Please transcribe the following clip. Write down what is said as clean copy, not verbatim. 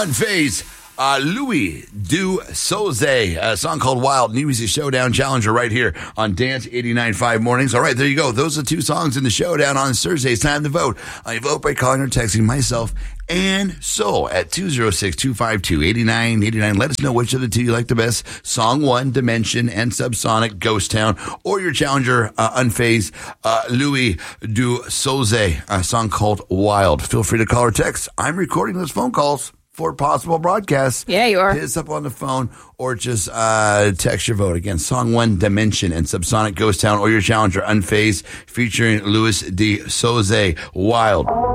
Unfazed. Louis Du Soze, a song called Wild, New Music Showdown Challenger right here on Dance 89.5 Mornings. All right, there you go. Those are two songs in the showdown on Thursday. It's time to vote. You vote by calling or texting myself and Soul at 206-252-8989. Let us know which of the two you like the best. Song 1, Dimension and Subsonic, Ghost Town, or your challenger, Unfazed, Louis Du Soze, a song called Wild. Feel free to call or text. I'm recording those phone calls for possible broadcasts. Yeah, you are. Hit us up on the phone or just text your vote. Again, Song 1, Dimension and Subsonic, Ghost Town, or your challenger, Unfazed, featuring Louis Du Soze, Wild.